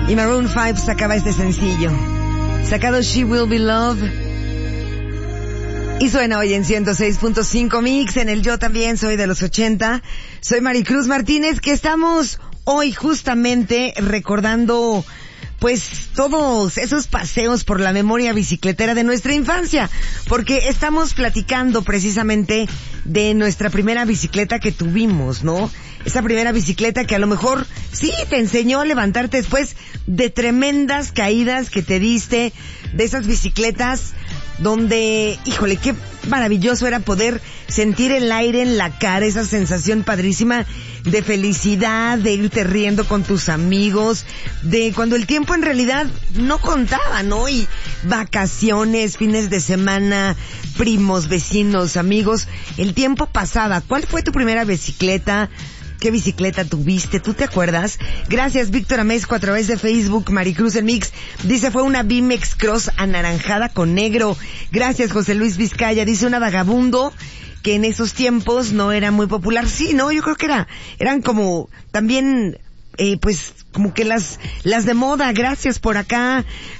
Y Maroon 5 sacaba este sencillo, sacado She Will Be Loved. Y suena hoy en 106.5 Mix, en el Yo También Soy de los 80. Soy Maricruz Martínez, que estamos hoy justamente recordando pues todos esos paseos por la memoria bicicletera de nuestra infancia, porque estamos platicando precisamente de nuestra primera bicicleta que tuvimos, ¿no? Esa primera bicicleta que a lo mejor sí te enseñó a levantarte después de tremendas caídas que te diste, de esas bicicletas donde, híjole, qué maravilloso era poder sentir el aire en la cara, esa sensación padrísima de felicidad, de irte riendo con tus amigos, de cuando el tiempo en realidad no contaba, ¿no? Y vacaciones, fines de semana, primos, vecinos, amigos, el tiempo pasaba. ¿Cuál fue tu primera bicicleta? ¿Qué bicicleta tuviste? ¿Tú te acuerdas? Gracias, Víctor Amezco, a través de Facebook. Maricruz en Mix dice, fue una BMX Cross anaranjada con negro. Gracias, José Luis Vizcaya. Dice, una Vagabundo, que en esos tiempos no era muy popular. Sí, ¿no? Yo creo que eran como también, pues, como que las de moda. Gracias por acá.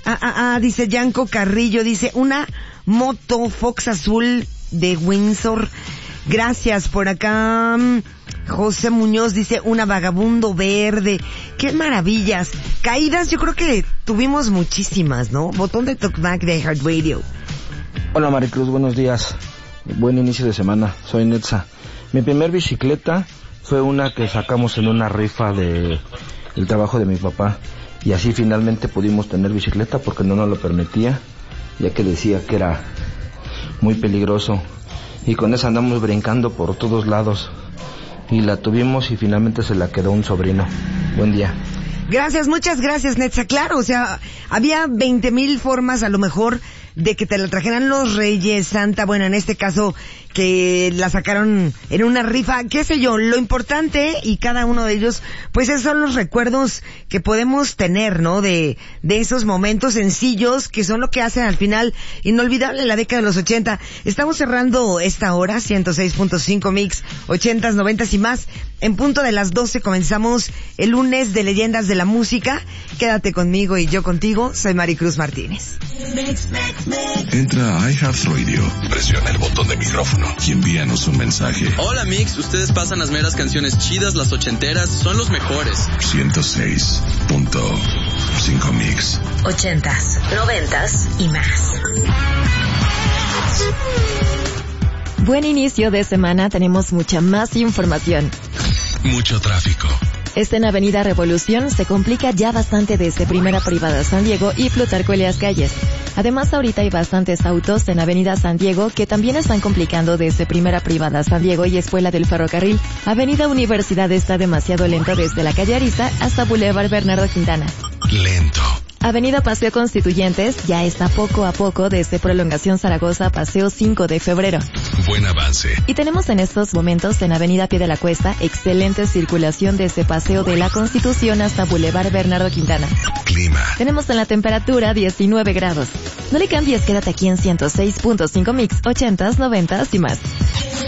Dice Yanko Carrillo, dice, una moto Fox azul de Windsor. Gracias por acá. José Muñoz dice, una Vagabundo verde. ¡Qué maravillas! Caídas yo creo que tuvimos muchísimas, ¿no? Botón de Talkback de iHeartRadio. Hola Maricruz, buenos días. Buen inicio de semana. Soy Netza. Mi primer bicicleta fue una que sacamos en una rifa del trabajo de mi papá. Y así finalmente pudimos tener bicicleta porque no nos lo permitía, ya que decía que era muy peligroso. Y con esa andamos brincando por todos lados. Y la tuvimos y finalmente se la quedó un sobrino. Buen día. Gracias, muchas gracias, Netza. Claro, o sea, había 20,000 formas a lo mejor de que te la trajeran los Reyes, Santa, bueno, en este caso que la sacaron en una rifa, qué sé yo. Lo importante, y cada uno de ellos, pues esos son los recuerdos que podemos tener, ¿no? De esos momentos sencillos que son lo que hacen al final inolvidable la década de los 80. Estamos cerrando esta hora, 106.5 Mix, 80s, 90s y más. En punto de las 12 comenzamos el lunes de Leyendas de la Música. Quédate conmigo y yo contigo. Soy Maricruz Martínez. Entra a iHeartRadio, presiona el botón de micrófono y envíanos un mensaje. Hola Mix, ustedes pasan las meras canciones chidas, las ochenteras, son los mejores. 106.5 Mix. 80s, 90s y más. Buen inicio de semana, tenemos mucha más información. Mucho tráfico. En Avenida Revolución se complica ya bastante desde Primera Privada San Diego y Plutarco Elías Calles. Además, ahorita hay bastantes autos en Avenida San Diego que también están complicando desde Primera Privada San Diego y Escuela del Ferrocarril. Avenida Universidad está demasiado lento desde la calle Ariza hasta Boulevard Bernardo Quintana. Lento. Avenida Paseo Constituyentes ya está poco a poco desde Prolongación Zaragoza, Paseo 5 de Febrero. Buen avance. Y tenemos en estos momentos en Avenida Pie de la Cuesta excelente circulación desde Paseo de la Constitución hasta Boulevard Bernardo Quintana. Clima. Tenemos en la temperatura 19 grados. No le cambies, quédate aquí en 106.5 Mix, 80s, 90s y más.